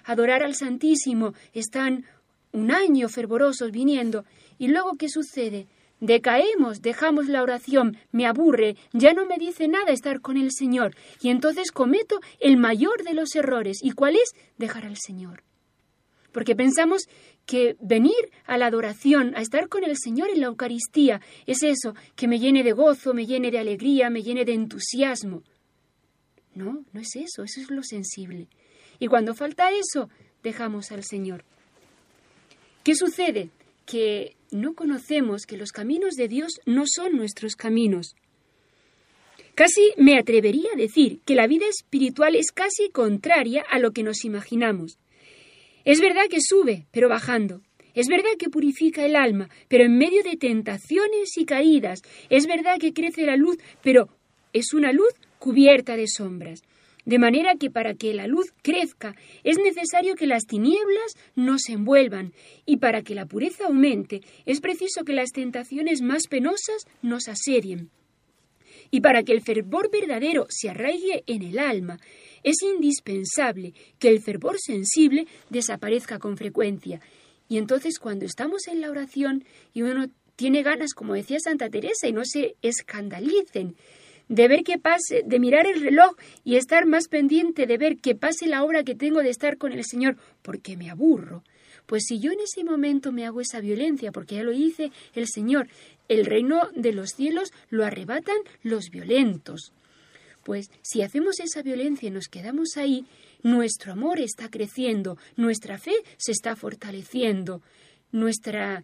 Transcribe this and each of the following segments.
adorar al Santísimo, están un año fervorosos viniendo, y luego ¿qué sucede? Decaemos, dejamos la oración, me aburre, ya no me dice nada estar con el Señor, y entonces cometo el mayor de los errores. ¿Y cuál es? Dejar al Señor. Porque pensamos que venir a la adoración, a estar con el Señor en la Eucaristía, es eso, que me llene de gozo, me llene de alegría, me llene de entusiasmo. No, no es eso, eso es lo sensible. Y cuando falta eso, dejamos al Señor. ¿Qué sucede? Que no conocemos que los caminos de Dios no son nuestros caminos. Casi me atrevería a decir que la vida espiritual es casi contraria a lo que nos imaginamos. Es verdad que sube, pero bajando. Es verdad que purifica el alma, pero en medio de tentaciones y caídas. Es verdad que crece la luz, pero es una luz cubierta de sombras. De manera que para que la luz crezca es necesario que las tinieblas nos envuelvan, y para que la pureza aumente es preciso que las tentaciones más penosas nos asedien. Y para que el fervor verdadero se arraigue en el alma, es indispensable que el fervor sensible desaparezca con frecuencia. Y entonces cuando estamos en la oración y uno tiene ganas, como decía Santa Teresa, y no se escandalicen, de ver que pase, de mirar el reloj y estar más pendiente de ver que pase la hora que tengo de estar con el Señor, porque me aburro. Pues si yo en ese momento me hago esa violencia, porque ya lo dice el Señor, el reino de los cielos lo arrebatan los violentos. Pues si hacemos esa violencia y nos quedamos ahí, nuestro amor está creciendo, nuestra fe se está fortaleciendo, nuestra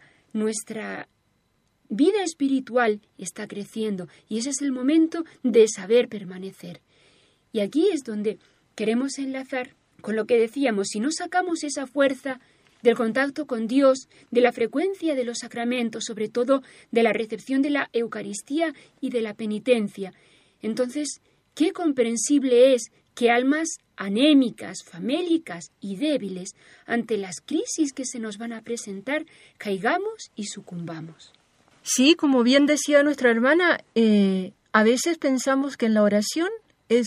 vida espiritual está creciendo, y ese es el momento de saber permanecer. Y aquí es donde queremos enlazar con lo que decíamos: si no sacamos esa fuerza del contacto con Dios, de la frecuencia de los sacramentos, sobre todo de la recepción de la Eucaristía y de la penitencia, entonces qué comprensible es que almas anémicas, famélicas y débiles, ante las crisis que se nos van a presentar, caigamos y sucumbamos. Sí, como bien decía nuestra hermana, a veces pensamos que en la oración es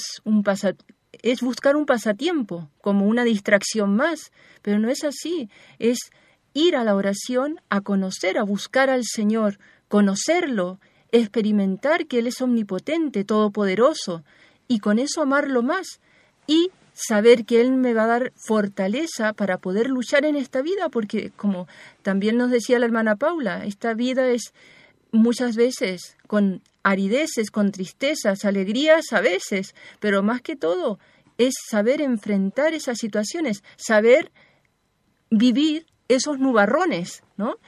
buscar un pasatiempo, como una distracción más, pero no es así. Es ir a la oración a conocer, a buscar al Señor, conocerlo, experimentar que Él es omnipotente, todopoderoso, y con eso amarlo más, y saber que Él me va a dar fortaleza para poder luchar en esta vida, porque como también nos decía la hermana Paula, esta vida es muchas veces con arideces, con tristezas, alegrías a veces, pero más que todo es saber enfrentar esas situaciones, saber vivir esos nubarrones, ¿no?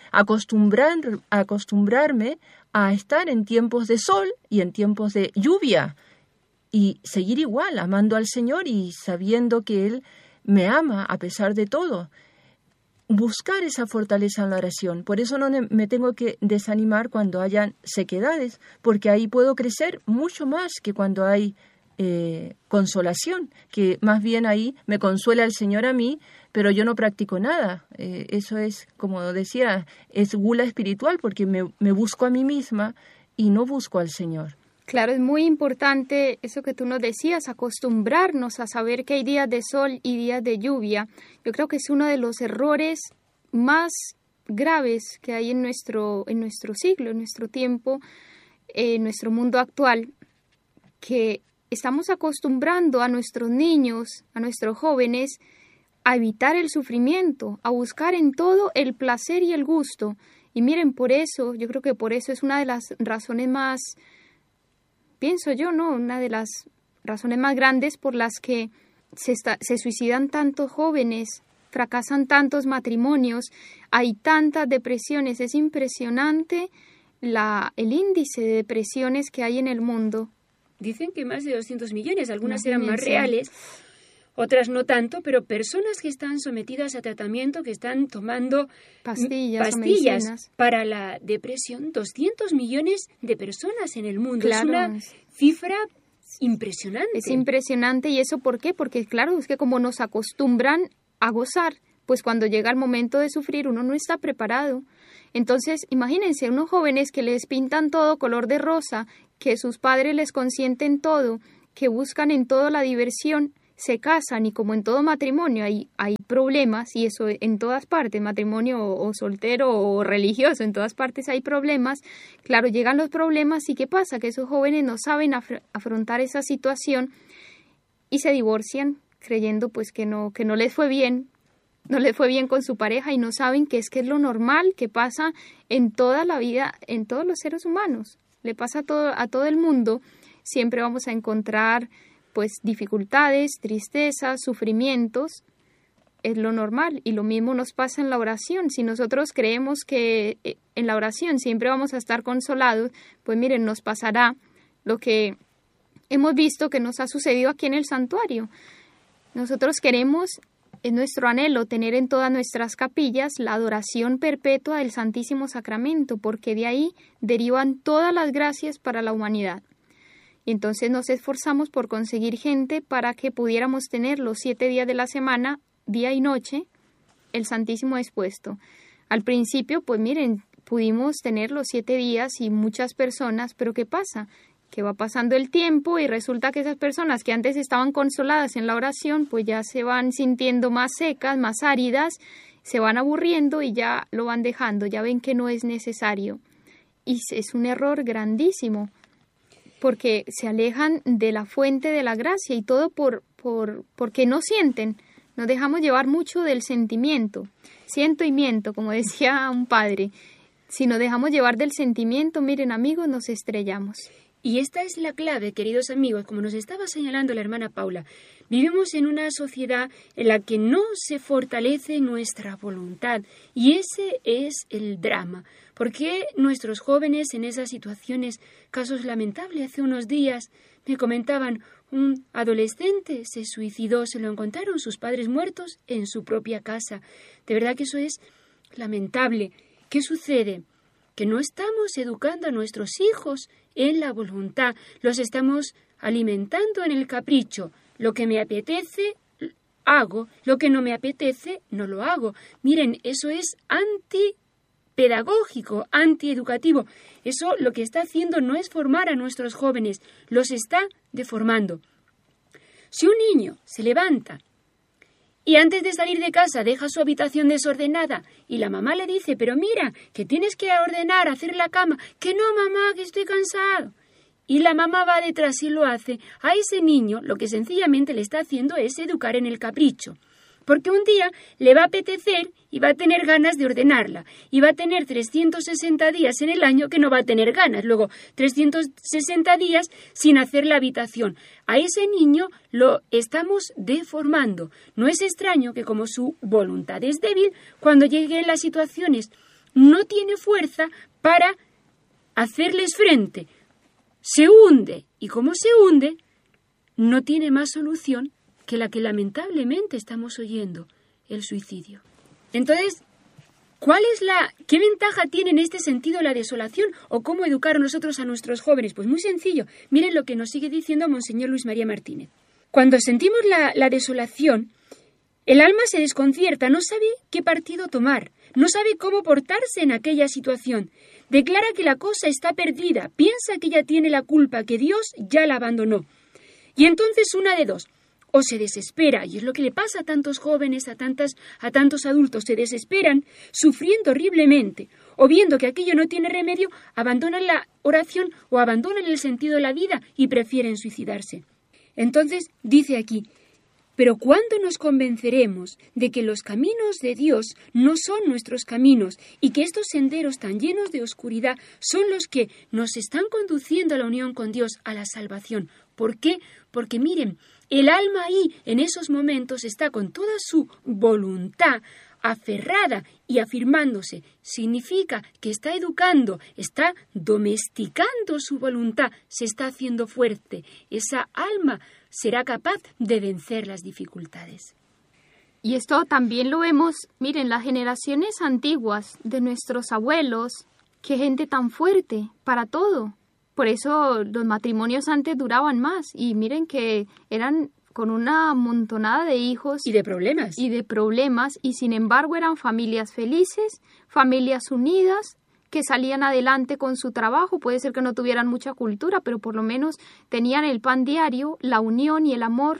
Acostumbrarme a estar en tiempos de sol y en tiempos de lluvia, y seguir igual, amando al Señor y sabiendo que Él me ama a pesar de todo. Buscar esa fortaleza en la oración. Por eso no me tengo que desanimar cuando hayan sequedades, porque ahí puedo crecer mucho más que cuando hay consolación, que más bien ahí me consuela el Señor a mí, pero yo no practico nada. Eso es, como decía, es gula espiritual, porque me busco a mí misma y no busco al Señor. Claro, es muy importante eso que tú nos decías, acostumbrarnos a saber que hay días de sol y días de lluvia. Yo creo que es uno de los errores más graves que hay en nuestro siglo, en nuestro tiempo, en nuestro mundo actual, que estamos acostumbrando a nuestros niños, a nuestros jóvenes, a evitar el sufrimiento, a buscar en todo el placer y el gusto. Y miren, por eso, yo creo que por eso es una de las razones más, pienso yo, ¿no? Una de las razones más grandes por las que se suicidan tantos jóvenes, fracasan tantos matrimonios, hay tantas depresiones. Es impresionante el índice de depresiones que hay en el mundo. Dicen que más de 200 millones, algunas eran más reales, otras no tanto, pero personas que están sometidas a tratamiento, que están tomando pastillas para la depresión, 200 millones de personas en el mundo. Claro. Es una cifra impresionante. Es impresionante. ¿Y eso por qué? Porque claro, es que como nos acostumbran a gozar, pues cuando llega el momento de sufrir uno no está preparado. Entonces, imagínense, unos jóvenes que les pintan todo color de rosa, que sus padres les consienten todo, que buscan en todo la diversión, se casan y como en todo matrimonio hay problemas, y eso en todas partes, matrimonio o soltero o religioso, en todas partes hay problemas, claro, llegan los problemas y ¿qué pasa? Que esos jóvenes no saben afrontar esa situación y se divorcian creyendo pues que no les fue bien, no les fue bien con su pareja y no saben que es lo normal que pasa en toda la vida, en todos los seres humanos, le pasa a todo el mundo, siempre vamos a encontrar pues dificultades, tristezas, sufrimientos, es lo normal y lo mismo nos pasa en la oración. Si nosotros creemos que en la oración siempre vamos a estar consolados, pues miren, nos pasará lo que hemos visto que nos ha sucedido aquí en el santuario. Nosotros queremos, es nuestro anhelo, tener en todas nuestras capillas la adoración perpetua del Santísimo Sacramento, porque de ahí derivan todas las gracias para la humanidad. Y entonces nos esforzamos por conseguir gente para que pudiéramos tener los 7 días de la semana, día y noche, el Santísimo expuesto. Al principio, pues miren, pudimos tener los 7 días y muchas personas, pero ¿qué pasa? Que va pasando el tiempo y resulta que esas personas que antes estaban consoladas en la oración, pues ya se van sintiendo más secas, más áridas, se van aburriendo y ya lo van dejando, ya ven que no es necesario. Y es un error grandísimo, porque se alejan de la fuente de la gracia y todo porque no sienten. Nos dejamos llevar mucho del sentimiento. Siento y miento, como decía un padre. Si nos dejamos llevar del sentimiento, miren amigos, nos estrellamos. Y esta es la clave, queridos amigos, como nos estaba señalando la hermana Paula. Vivimos en una sociedad en la que no se fortalece nuestra voluntad y ese es el drama. ¿Por qué nuestros jóvenes en esas situaciones, casos lamentables? Hace unos días me comentaban, un adolescente se suicidó, se lo encontraron sus padres muertos en su propia casa. De verdad que eso es lamentable. ¿Qué sucede? Que no estamos educando a nuestros hijos en la voluntad, los estamos alimentando en el capricho. Lo que me apetece, hago, lo que no me apetece, no lo hago. Miren, eso es antipedagógico, antieducativo. Eso lo que está haciendo no es formar a nuestros jóvenes, los está deformando. Si un niño se levanta y antes de salir de casa deja su habitación desordenada y la mamá le dice, pero mira, que tienes que ordenar, hacer la cama, que no mamá, que estoy cansado. Y la mamá va detrás y lo hace, a ese niño lo que sencillamente le está haciendo es educar en el capricho. Porque un día le va a apetecer y va a tener ganas de ordenarla. Y va a tener 360 días en el año que no va a tener ganas. Luego, 360 días sin hacer la habitación. A ese niño lo estamos deformando. No es extraño que como su voluntad es débil, cuando lleguen las situaciones no tiene fuerza para hacerles frente. Se hunde. Y como se hunde, no tiene más solución que la que lamentablemente estamos oyendo, el suicidio. Entonces, ¿qué ventaja tiene en este sentido la desolación o cómo educar nosotros a nuestros jóvenes? Pues muy sencillo. Miren lo que nos sigue diciendo Monseñor Luis María Martínez. Cuando sentimos la desolación, el alma se desconcierta, no sabe qué partido tomar, no sabe cómo portarse en aquella situación. Declara que la cosa está perdida, piensa que ya tiene la culpa, que Dios ya la abandonó. Y entonces una de dos. O se desespera, y es lo que le pasa a tantos jóvenes, a tantos adultos, se desesperan, sufriendo horriblemente, o viendo que aquello no tiene remedio, abandonan la oración o abandonan el sentido de la vida y prefieren suicidarse. Entonces, dice aquí, pero ¿cuándo nos convenceremos de que los caminos de Dios no son nuestros caminos y que estos senderos tan llenos de oscuridad son los que nos están conduciendo a la unión con Dios, a la salvación? ¿Por qué? Porque miren, el alma ahí, en esos momentos, está con toda su voluntad aferrada y afirmándose. Significa que está educando, está domesticando su voluntad, se está haciendo fuerte. Esa alma será capaz de vencer las dificultades. Y esto también lo vemos, miren, las generaciones antiguas de nuestros abuelos, qué gente tan fuerte para todo. Por eso los matrimonios antes duraban más y miren que eran con una montonada de hijos. Y de problemas. Y sin embargo eran familias felices, familias unidas, que salían adelante con su trabajo. Puede ser que no tuvieran mucha cultura, pero por lo menos tenían el pan diario, la unión y el amor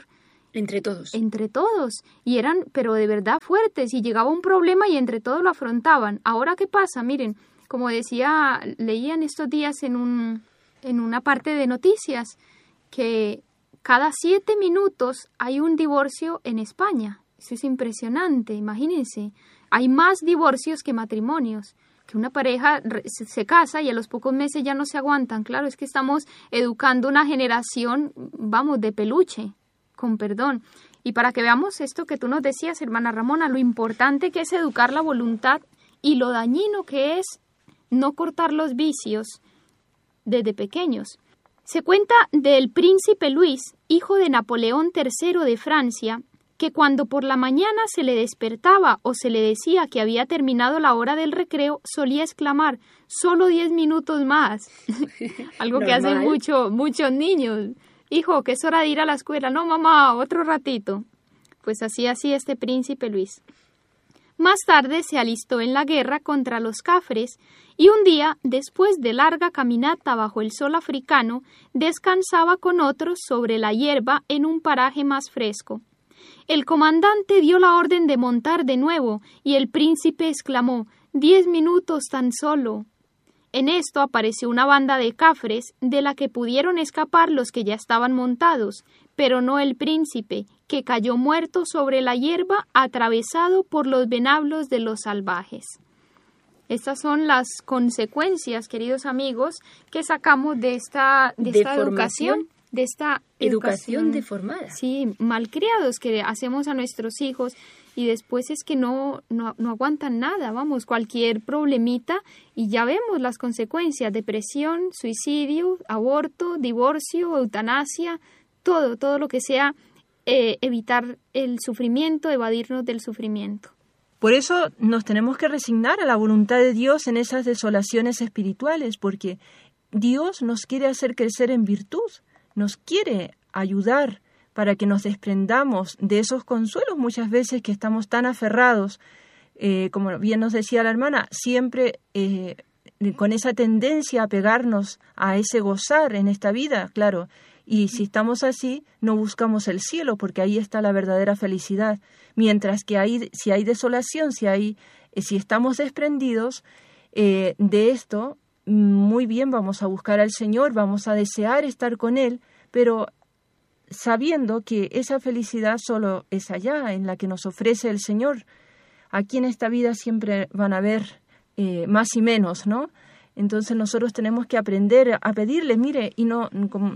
Entre todos. Entre todos. Y eran, pero de verdad fuertes. Y llegaba un problema y entre todos lo afrontaban. Ahora, ¿qué pasa? Miren, como decía, leía en estos días en una parte de noticias que cada 7 minutos hay un divorcio en España. Eso es impresionante, imagínense. Hay más divorcios que matrimonios. Que una pareja se casa y a los pocos meses ya no se aguantan. Claro, es que estamos educando una generación, vamos, de peluche, con perdón. Y para que veamos esto que tú nos decías, hermana Ramona, lo importante que es educar la voluntad y lo dañino que es no cortar los vicios desde pequeños. Se cuenta del príncipe Luis, hijo de Napoleón III de Francia, que cuando por la mañana se le despertaba o se le decía que había terminado la hora del recreo, solía exclamar, solo 10 minutos más. Algo que hacen muchos niños. Hijo, que es hora de ir a la escuela. No, mamá, otro ratito. Pues así este príncipe Luis. Más tarde se alistó en la guerra contra los cafres y un día, después de larga caminata bajo el sol africano, descansaba con otros sobre la hierba en un paraje más fresco. El comandante dio la orden de montar de nuevo y el príncipe exclamó, 10 minutos tan solo. En esto apareció una banda de cafres de la que pudieron escapar los que ya estaban montados, pero no el príncipe, que cayó muerto sobre la hierba atravesado por los venablos de los salvajes. Estas son las consecuencias, queridos amigos, que sacamos de esta educación. De esta educación deformada. Sí, malcriados que hacemos a nuestros hijos y después es que no aguantan nada, vamos, cualquier problemita y ya vemos las consecuencias, depresión, suicidio, aborto, divorcio, eutanasia, todo lo que sea evitar el sufrimiento, evadirnos del sufrimiento. Por eso nos tenemos que resignar a la voluntad de Dios en esas desolaciones espirituales, porque Dios nos quiere hacer crecer en virtud. Nos quiere ayudar para que nos desprendamos de esos consuelos muchas veces que estamos tan aferrados, como bien nos decía la hermana, siempre con esa tendencia a pegarnos a ese gozar en esta vida, claro. Y si estamos así, no buscamos el cielo, porque ahí está la verdadera felicidad. Mientras que si hay desolación, si estamos desprendidos de esto, muy bien, vamos a buscar al Señor, vamos a desear estar con Él, pero sabiendo que esa felicidad solo es allá, en la que nos ofrece el Señor. Aquí en esta vida siempre van a haber más y menos, ¿no? Entonces nosotros tenemos que aprender a pedirle, mire, y no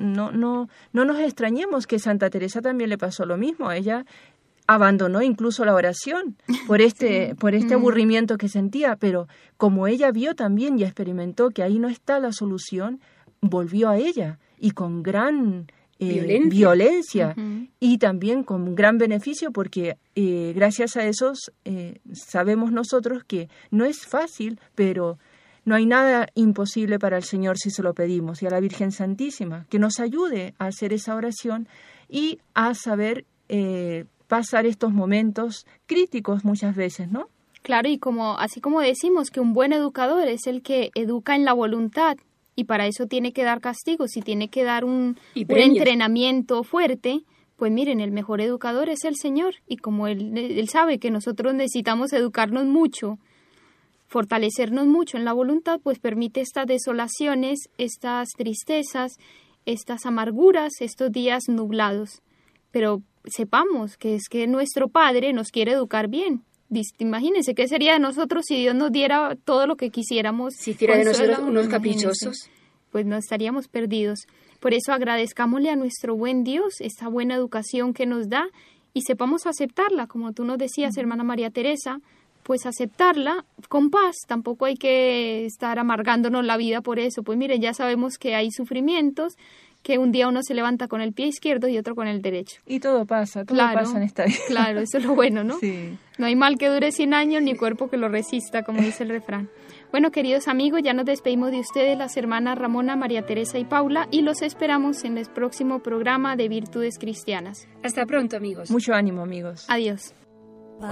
nos extrañemos que Santa Teresa también le pasó lo mismo. Ella abandonó incluso la oración por este aburrimiento que sentía, pero como ella vio también y experimentó que ahí no está la solución, volvió a ella y con gran violencia y también con gran beneficio, porque gracias a esos sabemos nosotros que no es fácil, pero no hay nada imposible para el Señor si se lo pedimos, y a la Virgen Santísima que nos ayude a hacer esa oración y a saber pasar estos momentos críticos muchas veces, ¿no? Claro, y así como decimos que un buen educador es el que educa en la voluntad, y para eso tiene que dar castigos y tiene que dar un entrenamiento fuerte, pues miren, el mejor educador es el Señor, y como Él sabe que nosotros necesitamos educarnos mucho, fortalecernos mucho en la voluntad, pues permite estas desolaciones, estas tristezas, estas amarguras, estos días nublados. Pero sepamos que es que nuestro Padre nos quiere educar bien. Imagínense qué sería de nosotros si Dios nos diera todo lo que quisiéramos. Si hiciera de nosotros unos caprichosos. Pues no estaríamos perdidos. Por eso agradezcámosle a nuestro buen Dios esta buena educación que nos da y sepamos aceptarla, como tú nos decías, hermana María Teresa, pues aceptarla con paz. Tampoco hay que estar amargándonos la vida por eso. Pues mire, ya sabemos que hay sufrimientos, que un día uno se levanta con el pie izquierdo y otro con el derecho. Y todo pasa en esta vida. Claro, eso es lo bueno, ¿no? Sí. No hay mal que dure 100 años ni cuerpo que lo resista, como dice el refrán. Bueno, queridos amigos, ya nos despedimos de ustedes, las hermanas Ramona, María Teresa y Paula, y los esperamos en el próximo programa de Virtudes Cristianas. Hasta pronto, amigos. Mucho ánimo, amigos. Adiós.